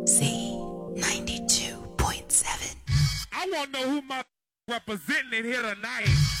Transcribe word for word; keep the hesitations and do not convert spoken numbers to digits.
Z ninety-two point seven. I want to know who my representing here tonight.